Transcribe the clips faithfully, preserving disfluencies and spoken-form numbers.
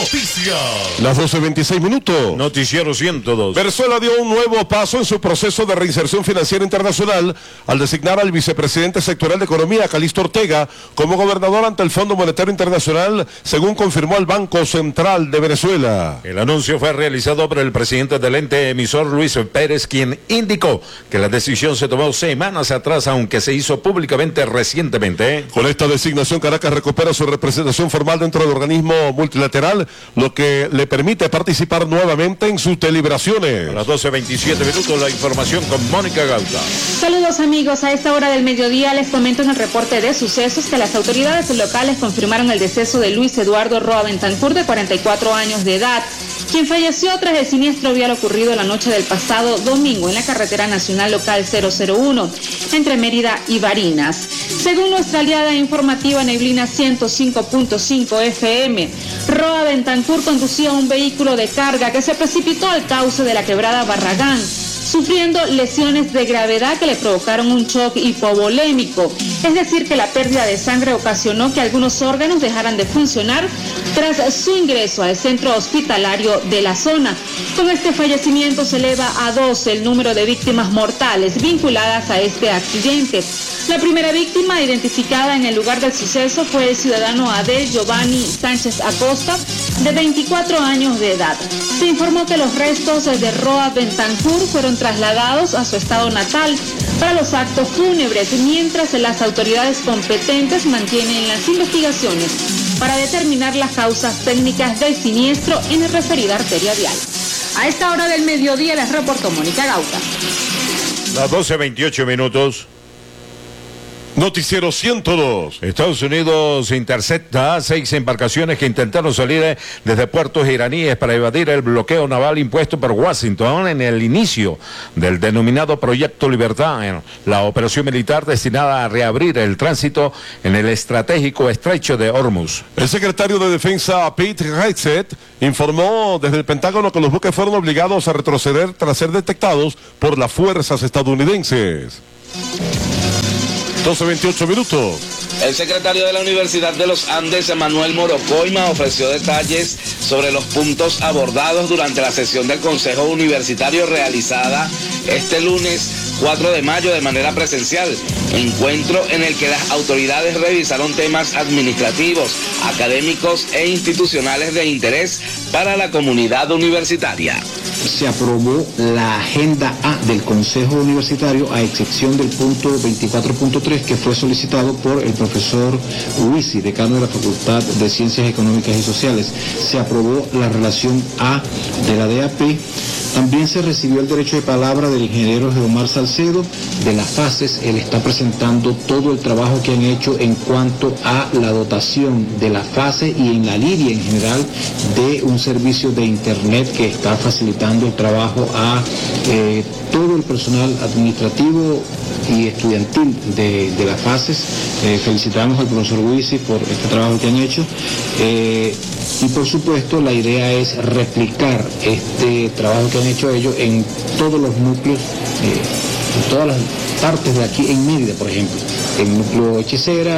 Noticias. Las doce veintiséis minutos. Noticiero ciento dos. Venezuela dio un nuevo paso en su proceso de reinserción financiera internacional al designar al vicepresidente sectorial de Economía, Calixto Ortega, como gobernador ante el Fondo Monetario Internacional, según confirmó el Banco Central de Venezuela. El anuncio fue realizado por el presidente del ente emisor, Luis Pérez, quien indicó que la decisión se tomó semanas atrás, aunque se hizo públicamente recientemente. Con esta designación, Caracas recupera su representación formal dentro del organismo multilateral, lo que le permite participar nuevamente en sus deliberaciones. A las doce veintisiete minutos, la información con Mónica Gauta. Saludos amigos, a esta hora del mediodía les comento en el reporte de sucesos que las autoridades locales confirmaron el deceso de Luis Eduardo Roa Bentancur, de cuarenta y cuatro años de edad, quien falleció tras el siniestro vial ocurrido la noche del pasado domingo en la carretera nacional local cero cero uno, entre Mérida y Barinas. Según nuestra aliada informativa Neblina ciento cinco punto cinco F M, Roa Bentancur conducía un vehículo de carga que se precipitó al cauce de la quebrada Barragán, sufriendo lesiones de gravedad que le provocaron un shock hipovolémico, es decir, que la pérdida de sangre ocasionó que algunos órganos dejaran de funcionar tras su ingreso al centro hospitalario de la zona. Con este fallecimiento se eleva a doce el número de víctimas mortales vinculadas a este accidente. La primera víctima identificada en el lugar del suceso fue el ciudadano Adel Giovanni Sánchez Acosta, de veinticuatro años de edad. Se informó que los restos de Roa Bentancur fueron trasladados a su estado natal para los actos fúnebres, mientras las autoridades competentes mantienen las investigaciones para determinar las causas técnicas del siniestro en la referida arteria vial. A esta hora del mediodía les reportó Mónica Gauta. Las doce veintiocho minutos. Noticiero ciento dos. Estados Unidos intercepta a seis embarcaciones que intentaron salir desde puertos iraníes para evadir el bloqueo naval impuesto por Washington en el inicio del denominado Proyecto Libertad, la operación militar destinada a reabrir el tránsito en el estratégico estrecho de Hormuz. El secretario de Defensa, Pete Hegseth, informó desde el Pentágono que los buques fueron obligados a retroceder tras ser detectados por las fuerzas estadounidenses. doce veintiocho minutos. El secretario de la Universidad de los Andes, Manuel Morocoima, ofreció detalles sobre los puntos abordados durante la sesión del Consejo Universitario realizada este lunes cuatro de mayo de manera presencial, encuentro en el que las autoridades revisaron temas administrativos, académicos e institucionales de interés para la comunidad universitaria. Se aprobó la agenda A del Consejo Universitario, a excepción del punto veinticuatro punto tres, que fue solicitado por el profesor Huisi, decano de la Facultad de Ciencias Económicas y Sociales. Se aprobó la relación A de la D A P. También se recibió el derecho de palabra del ingeniero Geomar Salcedo de las fases. Él está presentando todo el trabajo que han hecho en cuanto a la dotación de la fase y en la Lidia en general de un servicio de internet que está facilitando el trabajo a eh, todo el personal administrativo y estudiantil de, de las fases. Eh, felicitamos al profesor Huisi por este trabajo que han hecho. Eh, Y por supuesto la idea es replicar este trabajo que han hecho ellos en todos los núcleos, eh, en todas las partes de aquí en Mérida, por ejemplo, el núcleo Hechicera,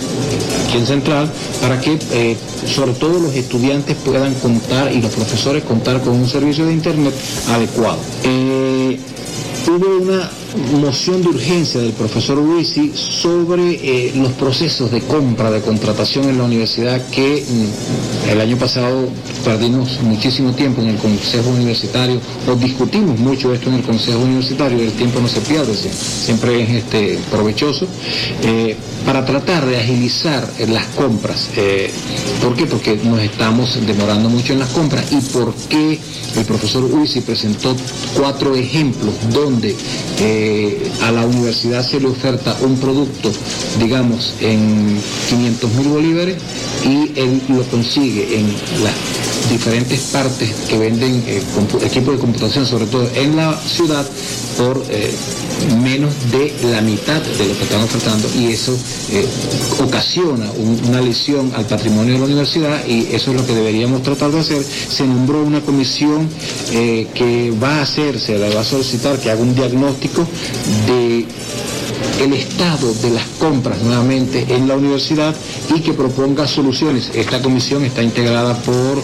aquí en Central, para que eh, sobre todo los estudiantes puedan contar y los profesores contar con un servicio de internet adecuado. Eh, hubo una moción de urgencia del profesor Huisi sobre eh, los procesos de compra, de contratación en la universidad, que mm, el año pasado perdimos muchísimo tiempo en el Consejo Universitario, o discutimos mucho esto en el Consejo Universitario, el tiempo no se pierde, siempre es este, provechoso, eh, para tratar de agilizar eh, las compras. Eh, ¿Por qué? Porque nos estamos demorando mucho en las compras. ¿Y por qué el profesor Huisi presentó cuatro ejemplos donde eh, a la universidad se le oferta un producto, digamos, en quinientos mil bolívares y él lo consigue en las diferentes partes que venden eh, equipos de computación, sobre todo en la ciudad, por eh, menos de la mitad de lo que están ofertando, y eso eh, ocasiona un, una lesión al patrimonio de la universidad, y eso es lo que deberíamos tratar de hacer. Se nombró una comisión eh, que va a hacer, se le va a solicitar que haga un diagnóstico de el estado de las compras nuevamente en la universidad y que proponga soluciones. Esta comisión está integrada por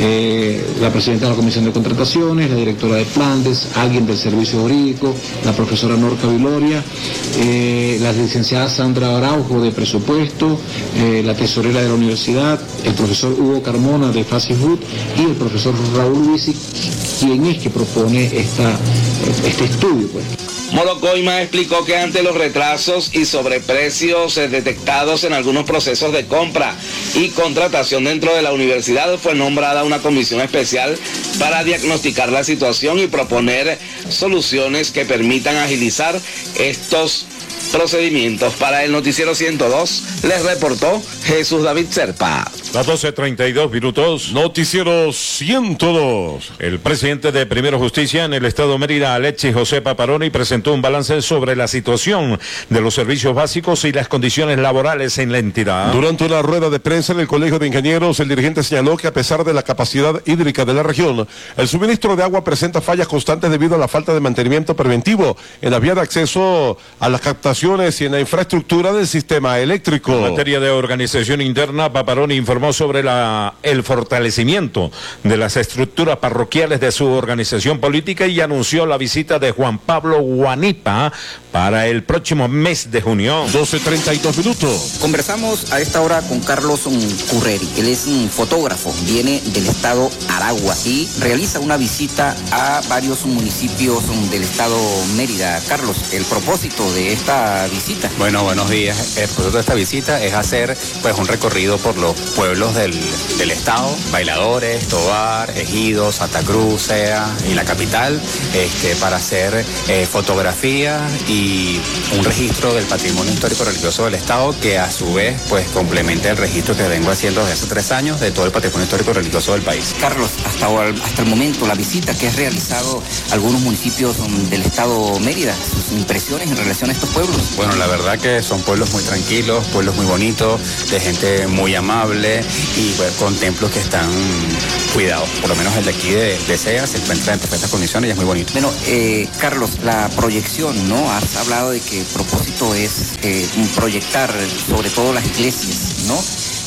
eh, la presidenta de la Comisión de Contrataciones, la directora de Plandes, alguien del Servicio Jurídico, la profesora Norca Viloria, eh, la licenciada Sandra Araujo de Presupuesto, eh, la tesorera de la universidad, el profesor Hugo Carmona de FACIFUT y el profesor Raúl Luisi, quien es que propone esta, este estudio, pues. Morocoima explicó que ante los retrasos y sobreprecios detectados en algunos procesos de compra y contratación dentro de la universidad, fue nombrada una comisión especial para diagnosticar la situación y proponer soluciones que permitan agilizar estos procedimientos. Para el Noticiero ciento dos, les reportó Jesús David Serpa. Las doce treinta y dos minutos. Noticiero ciento dos. El presidente de Primero Justicia en el Estado de Mérida, Alexis José Paparoni, presentó un balance sobre la situación de los servicios básicos y las condiciones laborales en la entidad. Durante una rueda de prensa en el Colegio de Ingenieros, el dirigente señaló que a pesar de la capacidad hídrica de la región, el suministro de agua presenta fallas constantes debido a la falta de mantenimiento preventivo en la vía de acceso a las captaciones y en la infraestructura del sistema eléctrico. En materia de organización interna, Paparoni informó sobre la, el fortalecimiento de las estructuras parroquiales de su organización política y anunció la visita de Juan Pablo Guanipa para el próximo mes de junio. doce treinta y dos minutos. Conversamos a esta hora con Carlos Curreri. Él es un fotógrafo, viene del estado Aragua y realiza una visita a varios municipios del estado Mérida. Carlos, el propósito de esta visita. Bueno, buenos días. El propósito de esta visita es hacer pues un recorrido por los pueblos del, del estado, Bailadores, Tovar, Ejido, Santa Cruz, Sea y la capital, este, para hacer eh, fotografía y un registro del patrimonio histórico religioso del estado, que a su vez pues complementa el registro que vengo haciendo desde hace tres años de todo el patrimonio histórico religioso del país. Carlos, hasta ahora, hasta el momento, la visita que has realizado a algunos municipios del estado Mérida, sus impresiones en relación a estos pueblos. Bueno, la verdad que son pueblos muy tranquilos, pueblos muy bonitos, de gente muy amable y pues, con templos que están cuidados. Por lo menos el de aquí de, de Sea se encuentra en perfectas condiciones y es muy bonito. Bueno, eh, Carlos, la proyección, ¿no? Has hablado de que el propósito es eh, proyectar sobre todo las iglesias, ¿no?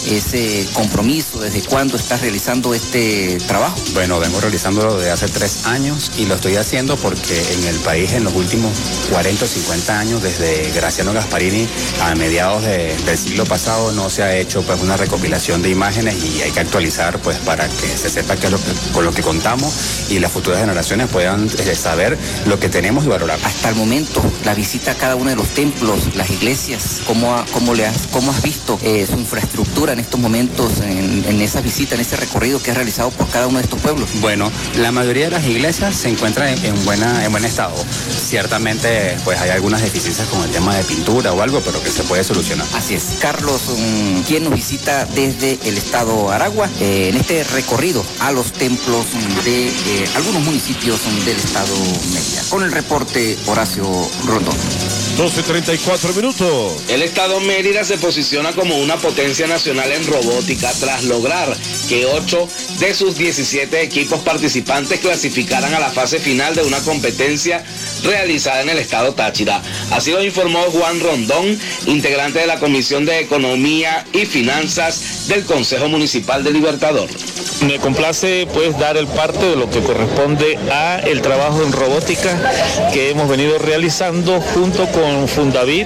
Ese compromiso, ¿desde cuándo estás realizando este trabajo? Bueno, vengo realizándolo desde hace tres años y lo estoy haciendo porque en el país en los últimos cuarenta o cincuenta años, desde Graciano Gasparini a mediados de, del siglo pasado, no se ha hecho pues una recopilación de imágenes y hay que actualizar pues para que se sepa qué es lo que, con lo que contamos y las futuras generaciones puedan eh, saber lo que tenemos y valorar. Hasta el momento, la visita a cada uno de los templos, las iglesias, ¿cómo, ha, cómo, le has, cómo has visto eh, su infraestructura en estos momentos, en, en esa visita, en ese recorrido que has realizado por cada uno de estos pueblos? Bueno, la mayoría de las iglesias se encuentran en, en, buena, en buen estado. Ciertamente, pues hay algunas deficiencias con el tema de pintura o algo, pero que se puede solucionar. Así es. Carlos, um, quien nos visita desde el estado Aragua, eh, en este recorrido a los templos de eh, algunos municipios del estado Mérida. Con el reporte, Horacio Rondón. doce treinta y cuatro minutos. El estado Mérida se posiciona como una potencia nacional en robótica tras lograr que ocho de sus diecisiete equipos participantes clasificaran a la fase final de una competencia realizada en el estado Táchira. Así lo informó Juan Rondón, integrante de la Comisión de Economía y Finanzas del Consejo Municipal de Libertador. Me complace pues dar el parte de lo que corresponde a el trabajo en robótica que hemos venido realizando junto con Fundavit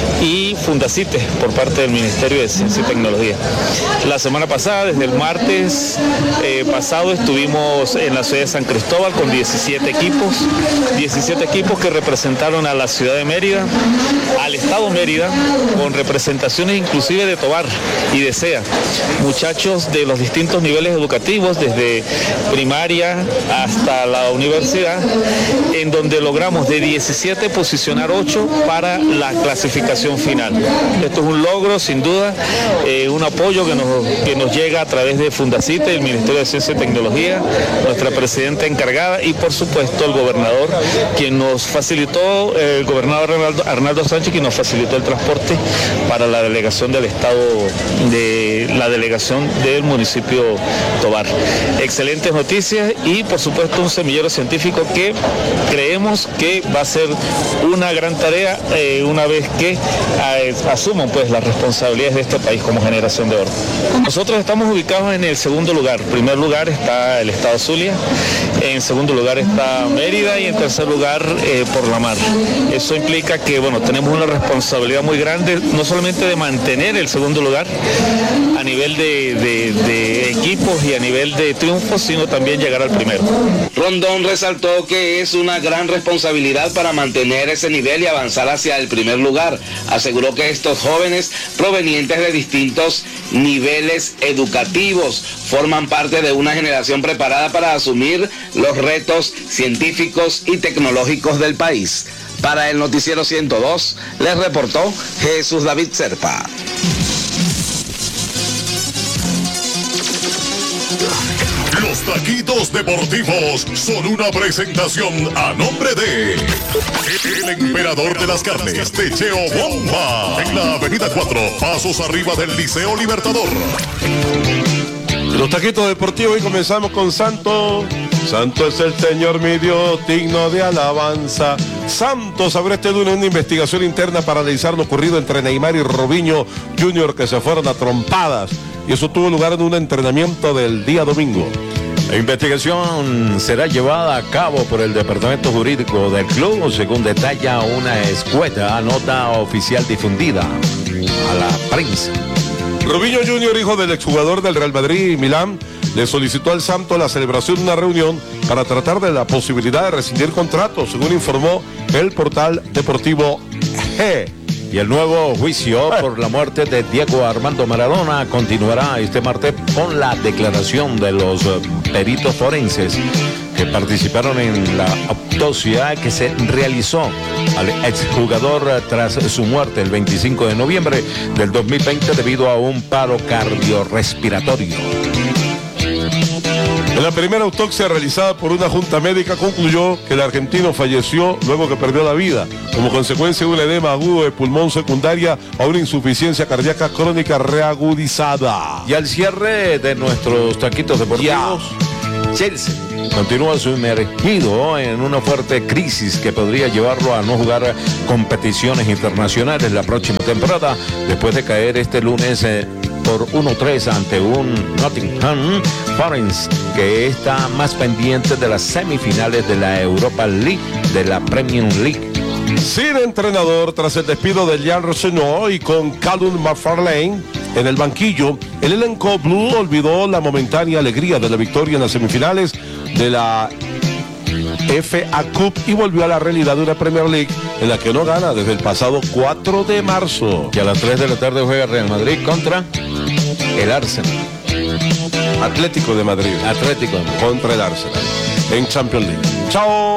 y Fundacite por parte del Ministerio de Ciencia y Tecnología. La semana pasada, desde el martes eh, pasado, estuvimos en la ciudad de San Cristóbal con diecisiete equipos, diecisiete equipos que representaron a la ciudad de Mérida, al estado Mérida, con representaciones inclusive de Tovar y de Sea, muchachos de los distintos niveles educativos, desde primaria hasta la universidad, en donde logramos de diecisiete posicionar ocho para la clasificación final. Esto es un logro, sin duda, eh, un apoyo que nos, que nos llega a través de Fundacite, el Ministerio de Ciencia y Tecnología, nuestra presidenta encargada y por supuesto el gobernador, quien nos facilitó, el gobernador Arnaldo, Arnaldo Sánchez, quien nos facilitó el transporte para la delegación del estado, de la delegación del municipio Tovar. Excelentes noticias y por supuesto un semillero científico que creemos que va a ser una gran tarea Zulia eh, una vez que eh, asuman pues las responsabilidades de este país como generación de oro. Nosotros estamos ubicados en el segundo lugar. En primer lugar está el estado Zulia, en segundo lugar está Mérida y en tercer lugar eh, por la mar. Eso implica que bueno, tenemos una responsabilidad muy grande, no solamente de mantener el segundo lugar a nivel de, de, de equipos y a nivel de triunfos, sino también llegar al primero. Rondón resaltó que es una gran responsabilidad para mantener ese nivel y avanzar hacia el primer lugar. Aseguró que estos jóvenes provenientes de distintos niveles educativos forman parte de una generación preparada para asumir los retos científicos y tecnológicos del país. Para el Noticiero ciento dos, les reportó Jesús David Serpa. Los taquitos deportivos son una presentación a nombre de el emperador de las carnes, Techeo Bomba, en la avenida cuatro, pasos arriba del Liceo Libertador. Los taquitos deportivos y comenzamos con Santo. Santo es el Señor mi Dios, digno de alabanza. Santos abrió este lunes una investigación interna para analizar lo ocurrido entre Neymar y Robinho junior, que se fueron a trompadas. Y eso tuvo lugar en un entrenamiento del día domingo. La investigación será llevada a cabo por el Departamento Jurídico del club, según detalla una escueta nota oficial difundida a la prensa. Robinho junior, hijo del exjugador del Real Madrid y Milán, le solicitó al Santos la celebración de una reunión para tratar de la posibilidad de rescindir contrato, según informó el portal deportivo G. Y el nuevo juicio por la muerte de Diego Armando Maradona continuará este martes con la declaración de los peritos forenses que participaron en la autopsia que se realizó al exjugador tras su muerte el veinticinco de noviembre del dos mil veinte debido a un paro cardiorrespiratorio. En la primera autopsia realizada por una junta médica concluyó que el argentino falleció luego que perdió la vida como consecuencia de un edema agudo de pulmón secundaria a una insuficiencia cardíaca crónica reagudizada. Y al cierre de nuestros taquitos deportivos, yeah. Chelsea continúa sumergido en una fuerte crisis que podría llevarlo a no jugar competiciones internacionales la próxima temporada después de caer este lunes eh, por uno tres ante un Nottingham Forest que está más pendiente de las semifinales de la Europa League, de la Premier League. Sin entrenador tras el despido de Jan Rosenau y con Callum McFarlane en el banquillo, el elenco blue olvidó la momentánea alegría de la victoria en las semifinales de la F A Cup y volvió a la realidad de una Premier League en la que no gana desde el pasado cuatro de marzo. Que a las tres de la tarde juega Real Madrid contra el Arsenal. Atlético de Madrid. Atlético contra el Arsenal en Champions League. Chao.